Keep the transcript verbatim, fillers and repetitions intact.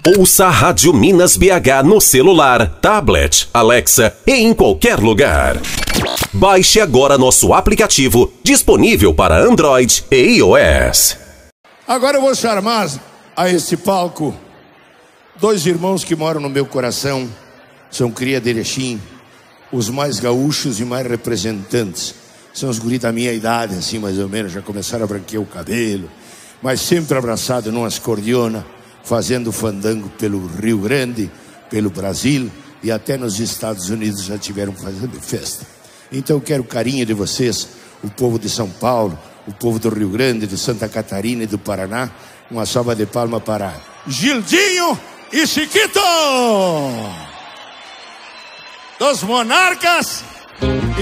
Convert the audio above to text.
Ouça a Rádio Minas B H no celular, tablet, Alexa e em qualquer lugar. Baixe agora nosso aplicativo, disponível para Android e iOS. Agora eu vou chamar a esse palco dois irmãos que moram no meu coração. São cria de Erechim, os mais gaúchos e mais representantes. São os guris da minha idade, assim mais ou menos, já começaram a branquear o cabelo, mas sempre abraçado numa acordeona, fazendo fandango pelo Rio Grande, pelo Brasil e até nos Estados Unidos já tiveram fazendo festa. Então eu quero o carinho de vocês, o povo de São Paulo, o povo do Rio Grande, de Santa Catarina e do Paraná. Uma salva de palma para Gildinho e Chiquito, dos Monarcas.